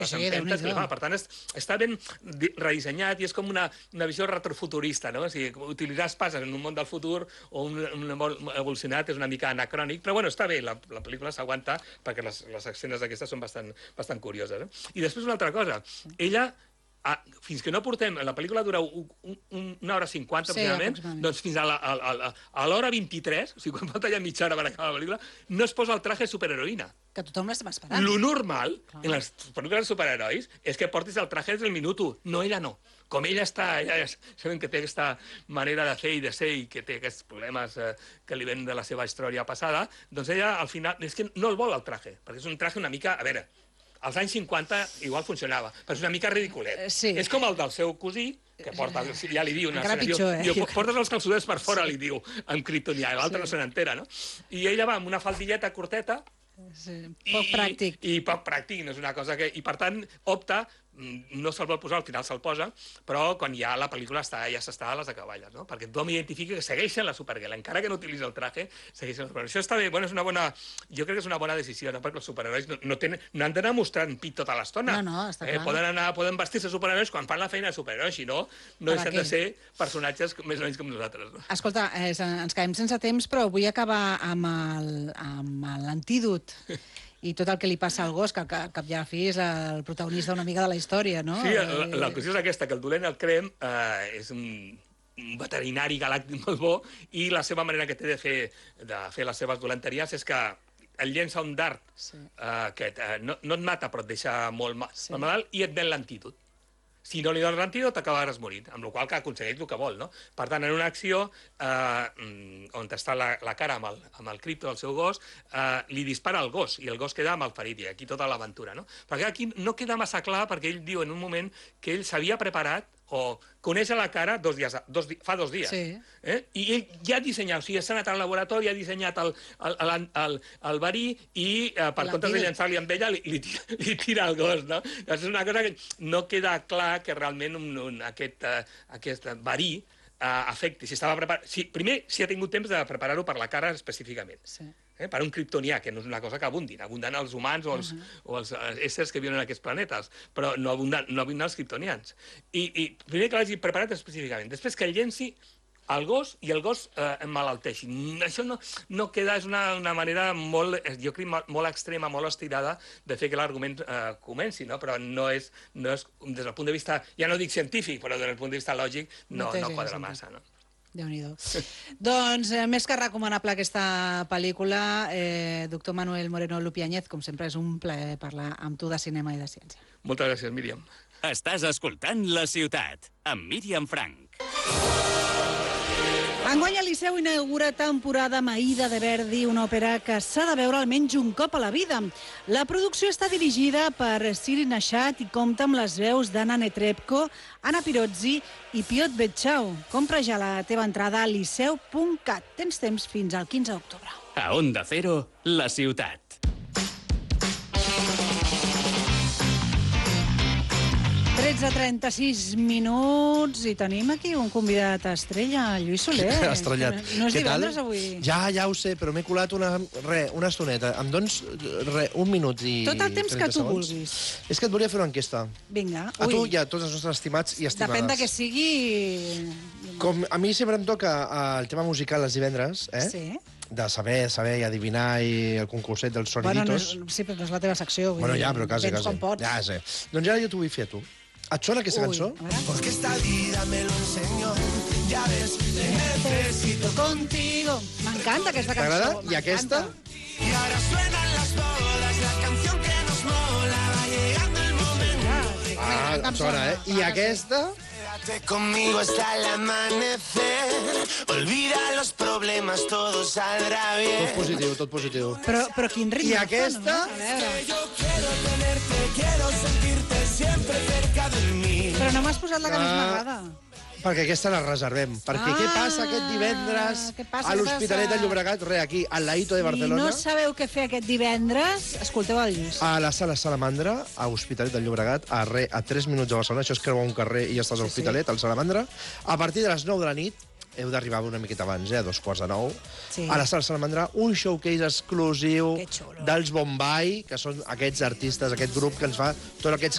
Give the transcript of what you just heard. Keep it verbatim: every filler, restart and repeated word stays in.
les empentes, però, per tant, està ben redissenyat i és com una, una visió retrofuturista, no? O sigui, utilitzar espases en un món del futur o un, un món evolucionat és una mica anacrònic, però bueno, està bé, la, la pel·lícula s'aguanta perquè les, les escenes d'aquestes són bastant, bastant curioses. Eh? I després una altra cosa, ella... Ah, fins que no portem... La pel·lícula dura un, un, una hora cinquanta, sí, aproximadament, doncs fins a l'hora vint-i-tres, o sigui, quan falta ja mitja hora per acabar la pel·lícula, no es posa el traje de superheroïna. Que tothom l'estem esperant. Lo normal, clar, en les pel·lícules de superherois, és que portis el traje des del minut u. No, ella no. Com ella està... Ella ja sabem que té aquesta manera de fer i de ser i que té aquests problemes eh, que li ven de la seva història passada, doncs ella, al final, és que no el vol el traje, perquè és un traje una mica... A veure, als anys cinquanta igual funcionava, però és una mica ridiculet. Sí. És com el del seu cosí, que porta, ja li diu... Encara pitjor, eh? Diu, portes els calçotets per fora, li diu, en kryptonià, i l'altre sí, no se n'entera, no? I ella va amb una faldilleta curteta, sí, poc i, pràctic. I, i poc pràctic, no és una cosa que... I, per tant, opta, no se'l vol posar, al final se'l posa, però quan ja la pel·lícula està, ja s'està a les acaballes, no? Perquè tothom identifica que segueixen la Supergirl, encara que no utilitza el traje, segueixen la Supergirl. Això està bé, bueno, és una bona... Jo crec que és una bona decisió, no? Perquè els superherois no, no, tenen, no han d'anar mostrant pit tota l'estona. No, no, està eh, clar. Poden, anar, poden vestir-se superherois quan fan la feina de superherois, si no, no deixen de ser personatges més o menys com nosaltres. No? Escolta, eh, ens quedem sense temps, però vull acabar amb l'antídot i tot el que li passa al gos, que al cap i a la fi és el protagonista una mica de la història, no? Sí, la, la qüestió és aquesta, que el dolent, el Krem, eh, és un, un veterinari galàctic molt bo i la seva manera que té de fer, de fer les seves dolenteries és que el llença un dart sí, eh, que eh, no, no et mata però et deixa molt, ma sí, molt malalt i et ven l'antídot. Si no li dones l'antídot, t'acabaràs morint, amb la qual cosa aconsegueix el que vol, no? Per tant, en una acció eh, on està la, la cara amb el, amb el cripto del seu gos, eh, li dispara el gos, i el gos queda amb el ferit, i aquí tota l'aventura, no? Perquè aquí no queda massa clar, perquè ell diu en un moment que ell s'havia preparat o coneix a la cara dos dies, dos, fa dos dies. Sí. Eh? I ell ja ha dissenyat, o sigui, s'ha anat al laboratori, ha dissenyat el, el, el, el, el verí i eh, per comptes de llançar-li amb ella, li, li, tira, li tira el gos, no? Llavors és una cosa que no queda clar que realment un, un, aquest, uh, aquest verí uh, afecti. Si estava preparat... Si, primer, si ha tingut temps de preparar-ho per la cara específicament. Sí. Eh, per un kryptonià, que no és una cosa que abundin. Abunden els humans o els, uh -huh, o els éssers que viuen en aquests planetes, però no abunden, no abunden els kryptonians. I, i primer que l'hagi preparat específicament. Després que el llenci el gos i el gos eh, emmalalteixi. Això no, no queda, és una, una manera molt, jo crec, molt extrema, molt estirada de fer que l'argument eh, comenci, no? Però no és, no és, des del punt de vista, ja no dic científic, però des del punt de vista lògic, no, no, no quadra massa, no? Déu-n'hi-do. Doncs eh, més que recomanable aquesta pel·lícula, eh, doctor Manuel Moreno Lupiáñez, com sempre és un plaer parlar amb tu de cinema i de ciència. Moltes gràcies, Míriam. Estàs escoltant La Ciutat, amb Míriam Frank. Enguany el Liceu inaugura temporada amb Aida de Verdi, una òpera que s'ha de veure almenys un cop a la vida. La producció està dirigida per Siri Nashat i compta amb les veus d'Anna Netrebko, Anna Pirozzi i Piotr Betchau. Compra ja la teva entrada a liceu punt cat. Tens temps fins al quinze d'octubre. A Onda Cero, La Ciutat. tretze trenta-sis minuts i tenim aquí un convidat estrella, Lluís Soler. Estrellat. No és divendres avui. Ja, ja ho sé, però m'he colat una, re, una estoneta. Em dones re, un minut i tot el temps que tu segons. vulguis. És que et volia fer una enquesta. Vinga. A tu i a tots els nostres estimats i estimades. Depèn de què sigui... Com a mi sempre em toca el tema musical els divendres, eh? Sí. De saber, saber i adivinar i el concurset dels soniditos. Bueno, no és, sí, però no és la teva secció. Bueno, ja, però quasi, quasi. quasi. Ja sé. Doncs ara jo t'ho vull fer a tu. Et sona aquesta cançó? Porque esta vida me lo enseñó. Ya ves, necesito contigo. M'encanta aquesta cançó. T'agrada? I aquesta? Y ahora suenan las bodas, la canción que nos mola. Va llegando el momento. Ah, et sona, eh? I aquesta? Quédate conmigo hasta el amanecer. Olvida los problemas, todo saldrá bien. Tot positiu, tot positiu. Però, però quin ritme. I aquesta? Que yo quiero tenerte, quiero sentirte siempre cerca de mi. Però no m'has posat la que més Ah. m'agrada. Perquè aquesta la reservem. Perquè Ah, què passa aquest divendres què passa, a què l'Hospitalet passa? de Llobregat, re, aquí, al Laito de Si Barcelona, no sabeu què fer aquest divendres, escolteu el Lluís. a la sala Salamandra, a Hospitalet de Llobregat, a, re, a tres minuts de Barcelona, això és creuar un carrer i ja estàs a l'Hospitalet, al Salamandra. A partir de les nou de la nit, heu d'arribar una miqueta abans, eh, a dos quarts de nou, Sí. a la sala Salamandra, un showcase exclusiu Que xulo. dels Bombay, que són aquests artistes, aquest grup que ens fa tots aquests